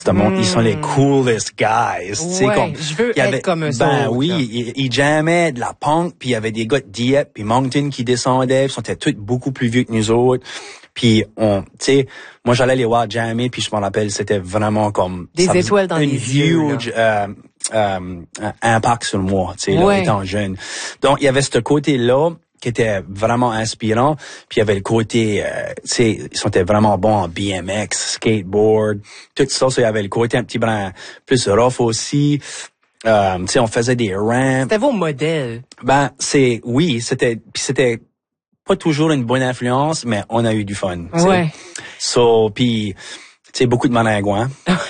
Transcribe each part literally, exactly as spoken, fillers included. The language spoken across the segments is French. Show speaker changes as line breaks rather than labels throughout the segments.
Mm. Ils sont les coolest guys.
Ouais,
comme,
je veux
avait,
être comme eux
Ben
autres,
oui, ils, ils jammaient de la punk, puis il y avait des gars de Dieppe, puis Moncton qui descendaient, puis ils étaient tous beaucoup plus vieux que nous autres. Puis on, tu sais, moi j'allais les voir jammer, puis je m'en rappelle, c'était vraiment comme
des étoiles dans les yeux.
Une huge euh, euh, impact sur moi, tu sais,
ouais.
là, étant jeune. Donc il y avait ce côté-là qui était vraiment inspirant, puis il y avait le côté, euh, tu sais, ils étaient vraiment bons en B M X, skateboard, tout ça, ça, il y avait le côté un petit brin plus rough aussi. Euh, tu sais, on faisait des ramps.
C'était vos modèles.
Ben, c'est, oui, c'était, puis c'était pas toujours une bonne influence, mais on a eu du fun. T'sais.
Ouais.
So, puis, tu sais, beaucoup de maringouins.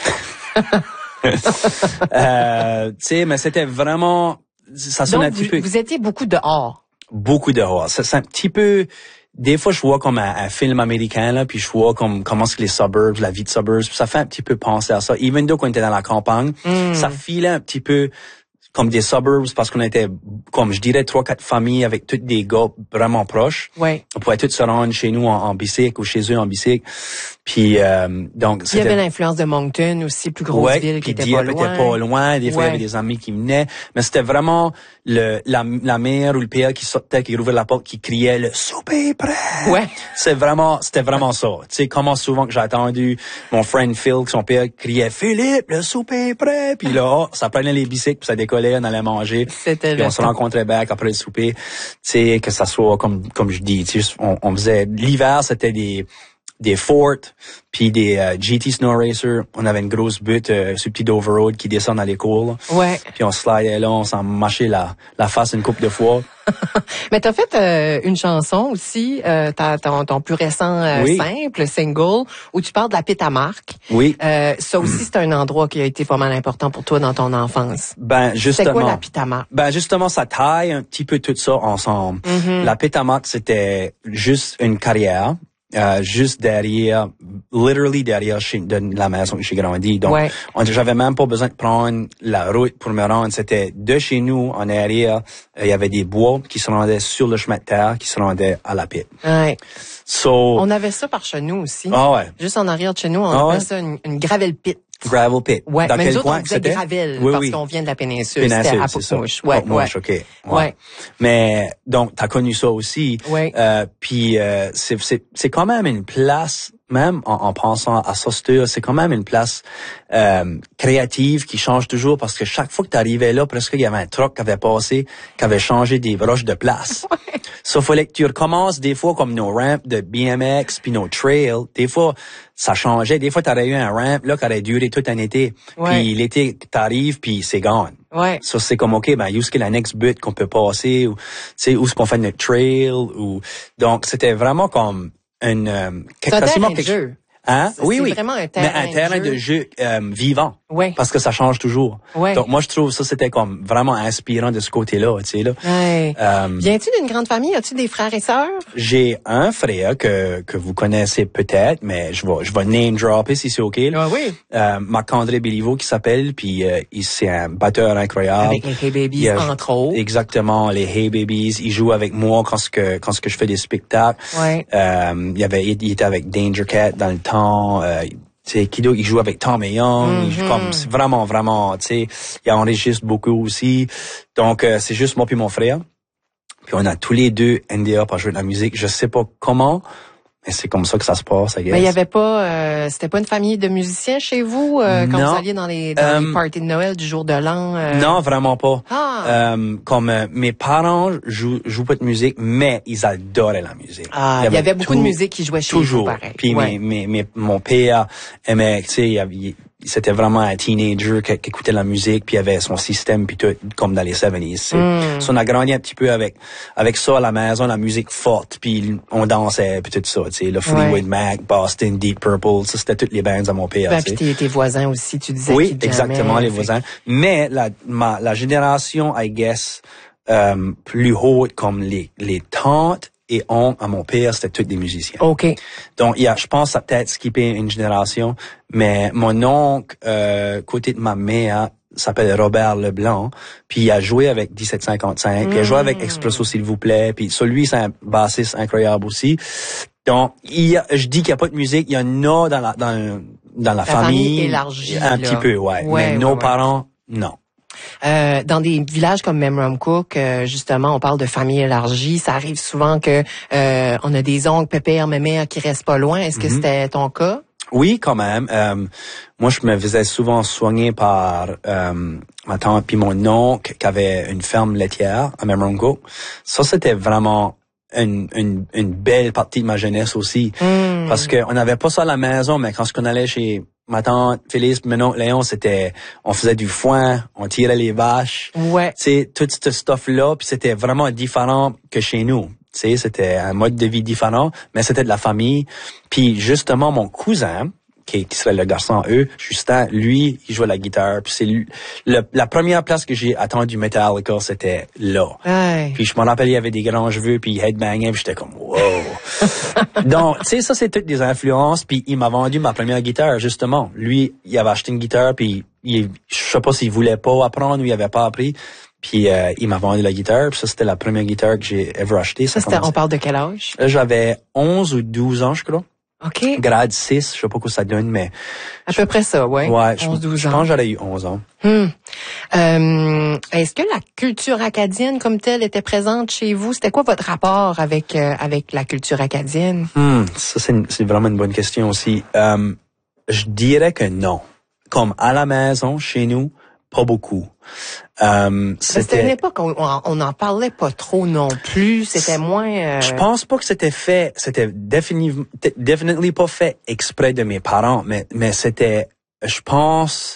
euh, tu sais, mais c'était vraiment, ça sonne
Donc,
un petit
vous,
peu.
vous étiez beaucoup dehors.
Beaucoup dehors. Ça, c'est un petit peu. Des fois, je vois comme un, un film américain là, puis je vois comme comment c'est que les suburbs, la vie de suburbs. Ça fait un petit peu penser à ça. Even though qu'on était dans la campagne, mm. ça filait un petit peu comme des suburbs parce qu'on était, comme je dirais, trois, quatre familles avec tous des gars vraiment proches.
Ouais.
On pouvait tous se rendre chez nous en, en bicycle ou chez eux en bicycle. Puis euh, donc
il y avait l'influence de Moncton aussi, plus grosse
ouais,
ville qui était
Dieppe
pas loin.
était pas loin. Des fois,
ouais.
il y avait des amis qui venaient. Mais c'était vraiment le la, la mère ou le père qui sortait, qui ouvrait la porte, qui criait « Le souper est prêt! »
Ouais.
C'est vraiment, c'était vraiment ça. Tu sais, comment souvent que j'ai attendu mon friend Phil, que son père criait « Philippe, le souper est prêt! » Puis là, oh, ça prenait les bicycles, puis ça décollait, on allait manger.
C'était
puis on se rencontrait back après le souper. Tu sais, que ça soit comme comme je dis, tu sais, on, on faisait... L'hiver, c'était des... des forts, puis des euh, G T Snow Racer. On avait une grosse butte euh, sur petit Dover qui descend dans les cours.
Ouais.
Puis on slidait là, on s'en mâchait la, la face une couple de fois.
Mais t'as fait euh, une chanson aussi, euh, t'as, ton, ton plus récent euh,
oui.
simple, single, où tu parles de la Pétamarque.
Oui.
Euh, ça aussi, c'est un endroit qui a été pas mal important pour toi dans ton enfance.
Ben, justement.
C'est quoi la Pétamarque?
Ben, justement, ça taille un petit peu tout ça ensemble. Mm-hmm. La Pétamarque, c'était juste une carrière. Euh, juste derrière, literally derrière chez, de la maison où j'ai grandi. Donc,
ouais.
on, j'avais même pas besoin de prendre la route pour me rendre. C'était de chez nous, en arrière, il euh, y avait des bois qui se rendaient sur le chemin de terre, qui se rendaient à la pite.
Ouais.
So,
on avait ça par chez nous aussi.
Ah ouais.
Juste en arrière de chez nous, on
ah
appelle
ouais.
ça une, une gravel pit.
Gravel pit.
Ouais,
dans
mais
quel
nous autres,
coin
on disait
c'était?
gravel
Oui,
parce
oui.
qu'on vient de la péninsule.
Péninsule,
c'était à
c'est ça.
Pocmouche. Ouais,
Pocmouche,
ouais.
OK. Ouais.
ouais.
Mais, donc, t'as connu ça aussi.
Ouais.
Euh, puis, euh, c'est, c'est, c'est quand même une place, même en, en pensant à Sauster, c'est quand même une place euh, créative qui change toujours parce que chaque fois que t'arrivais là, presque il y avait un truck qui avait passé, qui avait changé des roches de place.
Ouais.
Ça, fallait que tu recommences des fois comme nos ramps de B M X puis nos trails. Des fois, ça changeait. Des fois, t'aurais eu un ramp là qui aurait duré tout un été.
Ouais.
Puis l'été, t'arrives puis c'est gone.
Ouais.
Ça, c'est comme, OK, ben, où est-ce que la next but qu'on peut passer, ou, tu sais, où est-ce qu'on fait notre trail, ou, donc, c'était vraiment comme une, euh,
c'est un terrain de
quelque...
jeu.
Hein?
C'est,
oui,
c'est
oui.
vraiment un terrain,
mais un terrain de jeu, de jeu euh, vivant.
Ouais.
Parce que ça change toujours.
Ouais.
Donc, moi, je trouve ça, c'était comme vraiment inspirant de ce côté-là, tu sais, là.
Ouais.
Euh,
Viens-tu d'une grande famille? As-tu des frères et sœurs?
J'ai un frère que, que vous connaissez peut-être, mais je vais, je vais name dropper si c'est OK, là.
Ah oui.
Euh, Marc-André Béliveau qui s'appelle, puis euh, il, c'est un batteur incroyable.
Avec les Hey Babies,
a,
entre autres.
Exactement, les Hey Babies. Il joue avec moi quand ce que, quand ce que je fais des spectacles.
Ouais.
Euh, il y avait, il était avec Danger Cat dans le temps, euh, tu sais, Kido, il joue avec Tom et Young,
mm-hmm.
il joue comme, c'est vraiment, vraiment, tu sais, il enregistre beaucoup aussi. Donc, euh, c'est juste moi puis mon frère. Puis on a tous les deux N D A pour jouer de la musique. Je sais pas comment, mais c'est comme ça que ça se passe, I guess.
Mais il y avait pas, euh, c'était pas une famille de musiciens chez vous euh, quand
non.
vous alliez dans les, dans
um,
les parties de Noël du jour de l'an? Euh...
Non, vraiment pas.
Ah.
Euh, comme euh, mes parents jouent, jouent pas de musique, mais ils adoraient la musique.
Ah, il y avait, il y avait beaucoup tout, de musique qui jouait chez
toujours.
vous, pareil.
Puis
ouais.
mes, mes, mes, mon père aimait, tu sais, il, il, c'était vraiment un teenager qui, qui écoutait la musique, puis il avait son système, puis tout, comme dans les soixante-dix. Mm. So, on a grandi un petit peu avec avec ça à la maison, la musique forte, puis on dansait, puis tout ça, tu sais, le Fleetwood ouais. Mac, Boston, Deep Purple, ça c'était toutes les bands à mon père.
Ben, puis tes, tes voisins aussi, tu disais.
Oui, exactement, les voisins. Mais la, ma, la génération, I guess, euh, plus haute, comme les les tantes et oncles à mon père, c'était tous des musiciens.
OK.
Donc, il y a, je pense, ça a peut-être skippé une génération, mais mon oncle, euh, côté de ma mère, s'appelle Robert Leblanc, puis il a joué avec dix-sept cinquante-cinq, mmh. puis il a joué avec Expresso, s'il vous plaît, puis celui, c'est un bassiste incroyable aussi. Donc, il y a, je dis qu'il n'y a pas de musique, il y en a dans la, dans, dans la,
la
famille,
famille élargie,
un
là.
petit peu, ouais.
ouais
Mais nos
ouais,
parents, non.
Euh, dans des villages comme Memramcook, euh, justement, on parle de famille élargie. Ça arrive souvent que euh, on a des oncles, pépères, mémères qui restent pas loin. Est-ce que
Mm-hmm.
c'était ton cas?
Oui, quand même. Euh, moi, je me faisais souvent soigner par euh, ma tante puis mon oncle qui avait une ferme laitière à Memramcook. Ça, c'était vraiment une, une, une belle partie de ma jeunesse aussi.
Mm.
Parce qu'on n'avait pas ça à la maison, mais quand on allait chez ma tante Félix, mon oncle Léon, c'était, on faisait du foin, on tirait les vaches.
Ouais.
Tu sais, tout ce stuff-là, puis c'était vraiment différent que chez nous. Tu sais, c'était un mode de vie différent, mais c'était de la famille. Puis justement, mon cousin, qui, qui serait le garçon eux, Justin, lui, il jouait la guitare. Puis c'est lui, le, la première place que j'ai attendu Metallica, c'était là.
Ouais.
Puis je me rappelle, il y avait des grands cheveux, puis il headbangait, puis j'étais comme wow. Donc, tu sais, ça c'est toutes des influences. Puis il m'a vendu ma première guitare, justement. Lui, il avait acheté une guitare, puis il, je sais pas s'il voulait pas apprendre ou il avait pas appris. Puis euh, il m'a vendu la guitare, puis ça c'était la première guitare que j'ai ever achetée.
Ça, ça c'était, on parle de quel âge?
Là, j'avais onze ou douze ans, je crois.
OK.
Grade six, je sais pas quoi ça donne, mais...
À peu près ça, ouais.
Ouais, je,
onze douze
je
ans.
pense que j'aurais eu onze ans.
Hmm. Euh, est-ce que la culture acadienne comme telle était présente chez vous? C'était quoi votre rapport avec euh, avec la culture acadienne?
Hmm, ça, c'est, une, c'est vraiment une bonne question aussi. Euh, je dirais que non. Comme à la maison, chez nous, pas beaucoup. Euh, c'était...
C'était une époque où on, on en parlait pas trop non plus. C'était moins... Euh...
Je pense pas que c'était fait, c'était définitivement, définitivement pas fait exprès de mes parents, mais, mais c'était, je pense,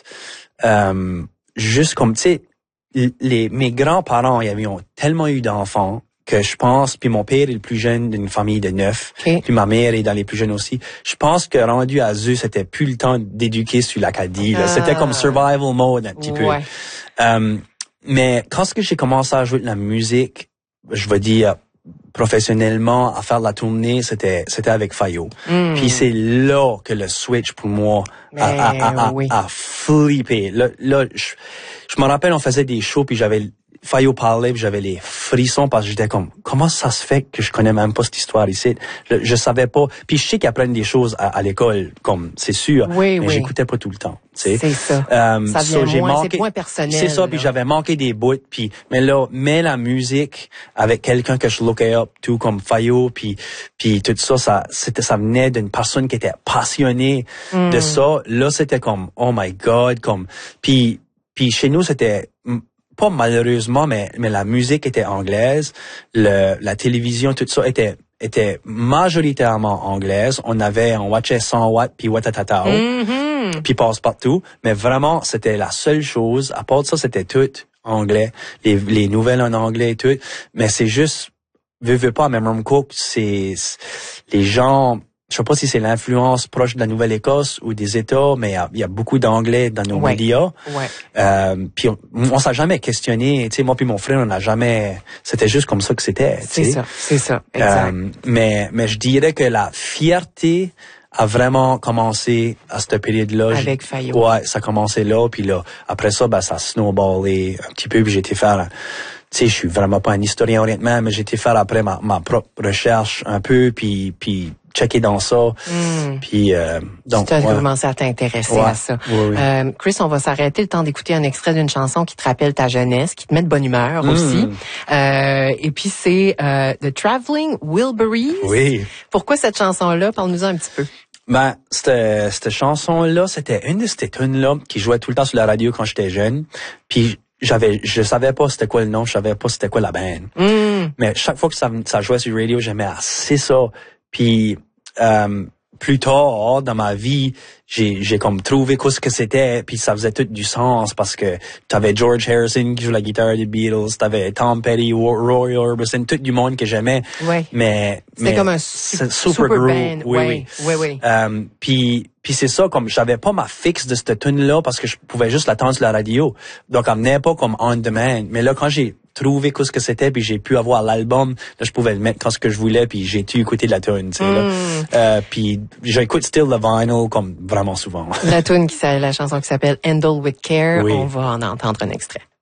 euh, juste comme, tu sais, les, mes grands-parents, ils avaient tellement eu d'enfants que je pense, puis mon père est le plus jeune d'une famille de neuf,
okay.
Puis ma mère est dans les plus jeunes aussi. Je pense que rendu à eux, c'était plus le temps d'éduquer sur l'Acadie, là. Ah. C'était comme survival mode un petit peu.
Ouais.
Euh, mais quand ce que j'ai commencé à jouer de la musique, je veux dire professionnellement, à faire de la tournée, c'était c'était avec Fayot. Mm. Puis c'est là que le switch pour moi a, a, a, a, oui. a flippé. Là, là je, je me rappelle, on faisait des shows, puis j'avais Fayot parlait, puis j'avais les frissons parce que j'étais comme, comment ça se fait que je connais même pas cette histoire ici? Je, je savais pas. Puis je sais qu'ils apprennent des choses à, à l'école, comme, c'est sûr.
Oui,
mais
oui.
j'écoutais pas tout le temps.
C'est ça.
Euh,
ça vient
so,
moins,
manqué,
c'est moins personnel.
C'est ça,
là.
puis j'avais manqué des bouts, puis, mais là, mais la musique avec quelqu'un que je lookais up, tout comme Fayot, puis, puis tout ça, ça, c'était, ça venait d'une personne qui était passionnée mm. de ça. Là, c'était comme, oh my God, comme, puis, puis chez nous, c'était, pas malheureusement, mais, mais la musique était anglaise, le, la télévision, tout ça était, était majoritairement anglaise. On avait, on watchait cent watts puis Watatatao, mm-hmm. puis passe-partout. Mais vraiment, c'était la seule chose. À part de ça, c'était tout anglais. Les, les nouvelles en anglais et tout. Mais c'est juste, veux, veux pas, Memramcook, c'est, les gens, je sais pas si c'est l'influence proche de la Nouvelle-Écosse ou des États, mais il y a, y a beaucoup d'anglais dans nos
ouais.
médias.
Ouais.
Euh, puis on, on s'est jamais questionné, tu sais, moi puis mon frère, on n'a jamais, c'était juste comme ça que c'était.
C'est ça, c'est ça, exact.
Euh, mais mais je dirais que la fierté a vraiment commencé à cette période-là.
Avec Fayot.
Ouais, ça a commencé là, puis là, après ça, ben ça a snowballé un petit peu, puis j'ai été faire. Tu sais, je suis vraiment pas un historien honnêtement, mais j'ai été faire après ma, ma propre recherche un peu, puis puis checker dans ça. Mm. Puis euh, donc
tu as
ouais.
commencé à t'intéresser
ouais.
à ça.
Oui, oui.
Euh, Chris, on va s'arrêter le temps d'écouter un extrait d'une chanson qui te rappelle ta jeunesse, qui te met de bonne humeur mm. aussi. Euh, et puis c'est euh, The Traveling Wilburys.
Oui.
Pourquoi cette chanson-là? Parle-nous-en un petit peu.
Ben, cette, cette chanson-là, c'était une de ces tunes-là qui jouait tout le temps sur la radio quand j'étais jeune. Puis j'avais, je savais pas c'était quoi le nom, je savais pas c'était quoi la band. Mm. Mais chaque fois que ça, ça jouait sur la radio, j'aimais assez ça. Puis euh, plus tard dans ma vie, j'ai j'ai comme trouvé quoi ce que c'était, puis ça faisait tout du sens parce que t'avais George Harrison qui joue la guitare des Beatles, t'avais Tom Petty, Roy Orbison, tout du monde que j'aimais.
Ouais.
Mais
c'était
mais
comme un su- super, super
group.
band.
Oui,
ouais,
oui.
oui, oui.
Euh, puis puis c'est ça, comme j'avais pas ma fixe de cette tune là parce que je pouvais juste l'attendre sur la radio, donc elle venait pas comme on demand. Mais là quand j'ai trouvé quoi ce que c'était, puis j'ai pu avoir l'album, là je pouvais le mettre quand ce que je voulais, puis j'ai pu écouter de la tune, tu sais mm. là. Euh, puis j'écoute still le vinyl comme vraiment souvent.
La tune qui la chanson qui s'appelle Handle with Care,
oui.
On va en entendre un extrait.